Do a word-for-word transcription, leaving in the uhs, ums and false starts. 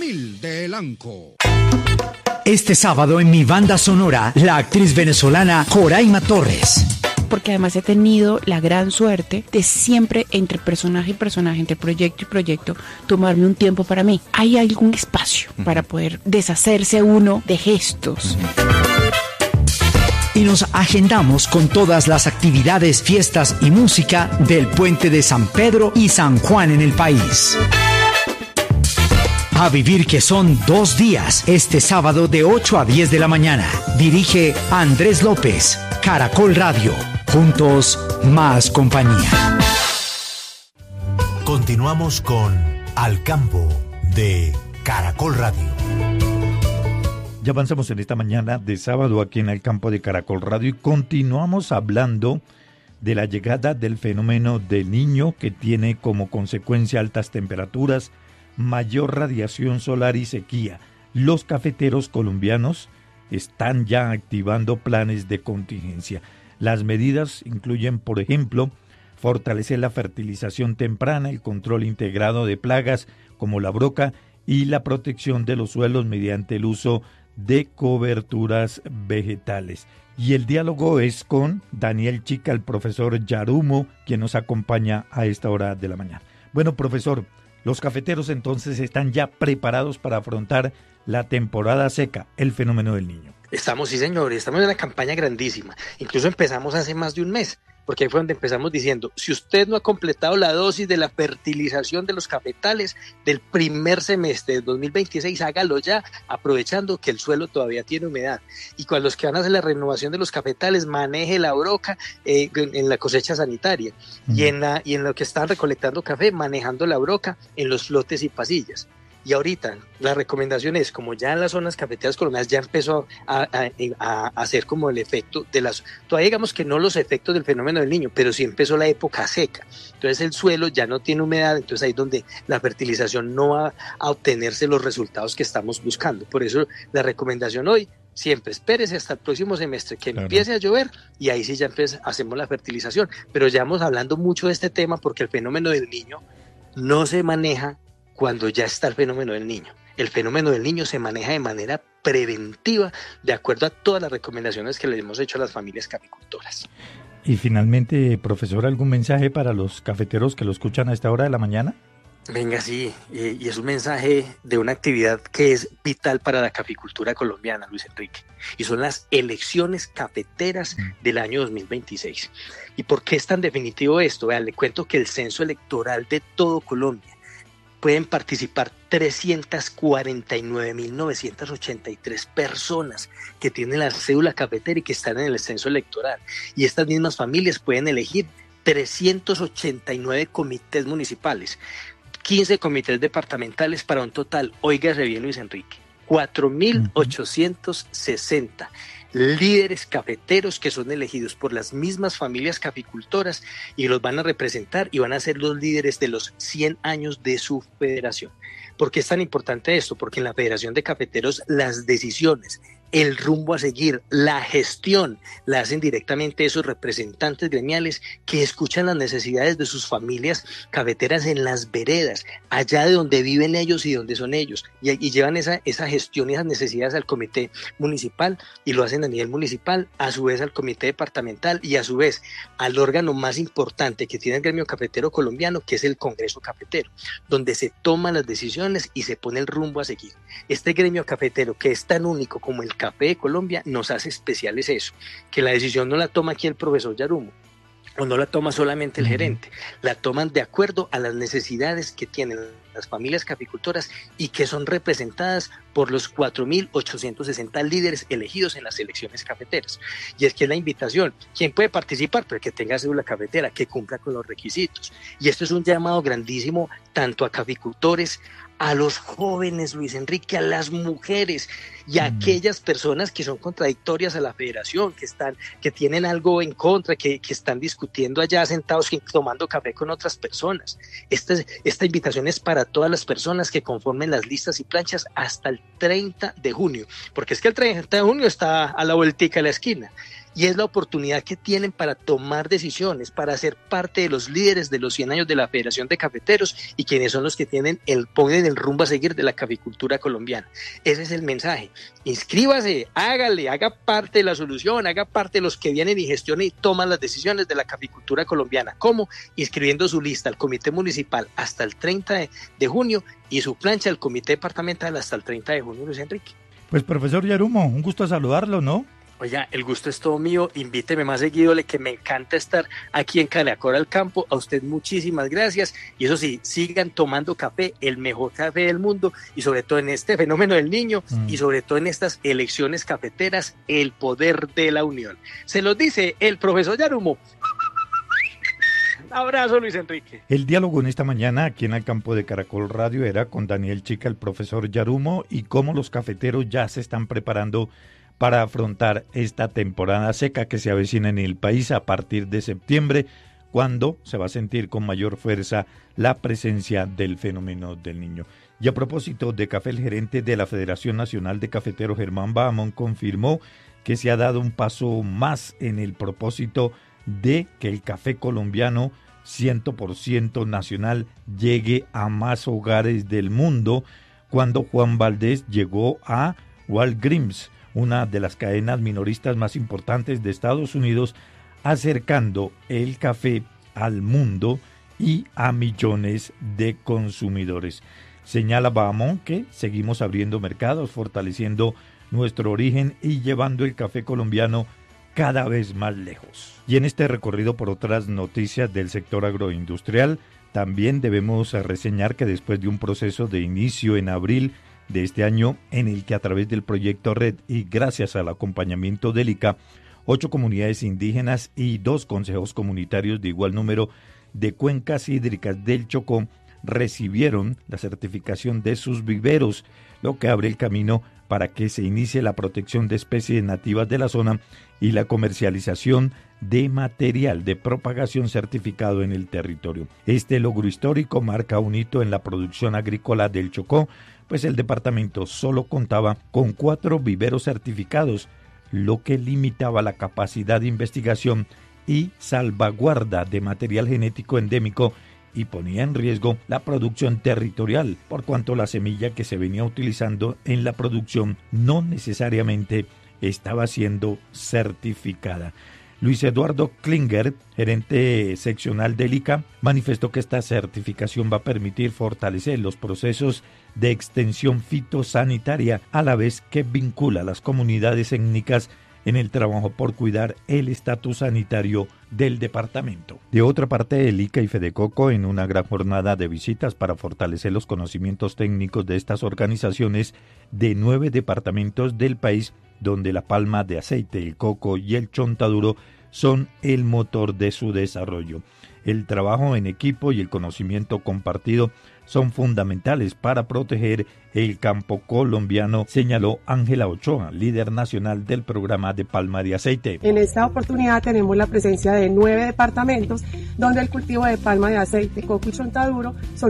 Juvenil de Elanco. Este sábado en mi banda sonora, la actriz venezolana Joraima Torres. Porque además he tenido la gran suerte de siempre entre personaje y personaje, entre proyecto y proyecto, tomarme un tiempo para mí. Hay algún espacio uh-huh. para poder deshacerse uno de gestos. Y nos agendamos con todas las actividades, fiestas y música del puente de San Pedro y San Juan en el país. A vivir que son dos días, este sábado de ocho a diez de la mañana. Dirige Andrés López, Caracol Radio. Juntos, más compañía. Continuamos con Al Campo de Caracol Radio. Ya avanzamos en esta mañana de sábado aquí en el campo de Caracol Radio y continuamos hablando de la llegada del fenómeno del Niño, que tiene como consecuencia altas temperaturas, mayor radiación solar y sequía. Los cafeteros colombianos están ya activando planes de contingencia. Las medidas incluyen, por ejemplo, fortalecer la fertilización temprana, el control integrado de plagas como la broca y la protección de los suelos mediante el uso de coberturas vegetales. Y el diálogo es con Daniel Chica, el profesor Yarumo, quien nos acompaña a esta hora de la mañana. Bueno, profesor, los cafeteros entonces están ya preparados para afrontar la temporada seca, el fenómeno del Niño. Estamos, sí señor, estamos en una campaña grandísima. Incluso empezamos hace más de un mes, porque ahí fue donde empezamos diciendo, si usted no ha completado la dosis de la fertilización de los cafetales del primer semestre del dos mil veintiséis, hágalo ya, aprovechando que el suelo todavía tiene humedad. Y con los que van a hacer la renovación de los cafetales, maneje la broca eh, en la cosecha sanitaria. Uh-huh. Y, en la, y en lo que están recolectando café, manejando la broca en los flotes y pasillas. Y ahorita la recomendación es, como ya en las zonas cafeteras colombianas ya empezó a, a, a hacer como el efecto de las, todavía digamos que no los efectos del fenómeno del Niño, pero sí empezó la época seca. Entonces el suelo ya no tiene humedad, entonces ahí es donde la fertilización no va a obtenerse los resultados que estamos buscando. Por eso la recomendación hoy, siempre espérese hasta el próximo semestre que claro. empiece a llover y ahí sí ya empieza, hacemos la fertilización. Pero ya vamos hablando mucho de este tema porque el fenómeno del Niño no se maneja cuando ya está el fenómeno del Niño. El fenómeno del Niño se maneja de manera preventiva, de acuerdo a todas las recomendaciones que le hemos hecho a las familias caficultoras. Y finalmente, profesor, ¿algún mensaje para los cafeteros que lo escuchan a esta hora de la mañana? Venga, sí, eh, y es un mensaje de una actividad que es vital para la caficultura colombiana, Luis Enrique, y son las elecciones cafeteras del año dos mil veintiséis. ¿Y por qué es tan definitivo esto? Vean, le cuento que el censo electoral de todo Colombia pueden participar trescientas cuarenta y nueve mil novecientas ochenta y tres personas que tienen la cédula cafetera y que están en el censo electoral. Y estas mismas familias pueden elegir trescientos ochenta y nueve comités municipales, quince comités departamentales para un total, óigase bien Luis Enrique, cuatro mil ochocientos sesenta líderes cafeteros que son elegidos por las mismas familias caficultoras y los van a representar y van a ser los líderes de los cien años de su federación. ¿Por qué es tan importante esto? Porque en la Federación de Cafeteros las decisiones, el rumbo a seguir, la gestión, la hacen directamente esos representantes gremiales que escuchan las necesidades de sus familias cafeteras en las veredas, allá de donde viven ellos y donde son ellos, y, y llevan esa, esa gestión y esas necesidades al comité municipal y lo hacen a nivel municipal, a su vez al comité departamental y a su vez al órgano más importante que tiene el gremio cafetero colombiano, que es el Congreso Cafetero, donde se toman las decisiones y se pone el rumbo a seguir. Este gremio cafetero, que es tan único como el café de Colombia, nos hace especiales eso, que la decisión no la toma aquí el profesor Yarumo, o no la toma solamente el gerente, la toman de acuerdo a las necesidades que tienen las familias caficultoras y que son representadas por los cuatro mil ochocientos sesenta líderes elegidos en las elecciones cafeteras. Y es que es la invitación, ¿quién puede participar? Pero que tenga cédula cafetera, que cumpla con los requisitos. Y esto es un llamado grandísimo tanto a caficultores, a los jóvenes, Luis Enrique, a las mujeres y a mm. aquellas personas que son contradictorias a la federación, que están, que tienen algo en contra, que, que están discutiendo allá sentados tomando café con otras personas. Esta, esta invitación es para todas las personas que conformen las listas y planchas hasta el treinta de junio, porque es que el treinta de junio está a la vueltica de la esquina. y es la oportunidad que tienen para tomar decisiones, para ser parte de los líderes de los cien años de la Federación de Cafeteros y quienes son los que tienen el, ponen el rumbo a seguir de la caficultura colombiana. Ese es el mensaje. Inscríbase, hágale, haga parte de la solución, haga parte de los que vienen y gestionen y toman las decisiones de la caficultura colombiana. ¿Cómo? Inscribiendo su lista al comité municipal hasta el treinta de junio y su plancha al comité departamental hasta el treinta de junio, Luis Enrique. Pues profesor Yarumo, un gusto saludarlo, ¿no? Oiga, el gusto es todo mío, invíteme más seguido, le que me encanta estar aquí en Caracol al Campo. A usted muchísimas gracias, y eso sí, sigan tomando café, el mejor café del mundo, y sobre todo en este fenómeno del niño, mm. y sobre todo en estas elecciones cafeteras, el poder de la unión. Se los dice el profesor Yarumo. Abrazo, Luis Enrique. El diálogo en esta mañana aquí en el campo de Caracol Radio era con Daniel Chica, el profesor Yarumo, y cómo los cafeteros ya se están preparando para afrontar esta temporada seca que se avecina en el país a partir de septiembre, cuando se va a sentir con mayor fuerza la presencia del fenómeno del niño. Y a propósito de café, el gerente de la Federación Nacional de Cafeteros, Germán Bahamón, confirmó que se ha dado un paso más en el propósito de que el café colombiano cien por ciento nacional llegue a más hogares del mundo, cuando Juan Valdés llegó a Walgreens, una de las cadenas minoristas más importantes de Estados Unidos, acercando el café al mundo y a millones de consumidores. Señala Bahamón que seguimos abriendo mercados, fortaleciendo nuestro origen y llevando el café colombiano cada vez más lejos. Y en este recorrido por otras noticias del sector agroindustrial, también debemos reseñar que después de un proceso de inicio en abril de este año, en el que a través del proyecto Red y gracias al acompañamiento del I C A, ocho comunidades indígenas y dos consejos comunitarios de igual número de cuencas hídricas del Chocó recibieron la certificación de sus viveros, lo que abre el camino para que se inicie la protección de especies nativas de la zona y la comercialización de material de propagación certificado en el territorio. Este logro histórico marca un hito en la producción agrícola del Chocó, pues el departamento solo contaba con cuatro viveros certificados, lo que limitaba la capacidad de investigación y salvaguarda de material genético endémico y ponía en riesgo la producción territorial, por cuanto la semilla que se venía utilizando en la producción no necesariamente estaba siendo certificada. Luis Eduardo Klinger, gerente seccional del I C A, manifestó que esta certificación va a permitir fortalecer los procesos de extensión fitosanitaria, a la vez que vincula a las comunidades étnicas en el trabajo por cuidar el estatus sanitario del departamento. De otra parte, el I C A y Fedecoco, en una gran jornada de visitas para fortalecer los conocimientos técnicos de estas organizaciones de nueve departamentos del país, donde la palma de aceite, el coco y el chontaduro son el motor de su desarrollo. El trabajo en equipo y el conocimiento compartido son fundamentales para proteger el campo colombiano, señaló Ángela Ochoa, líder nacional del programa de palma de aceite. En esta oportunidad tenemos la presencia de nueve departamentos donde el cultivo de palma de aceite, coco y chontaduro son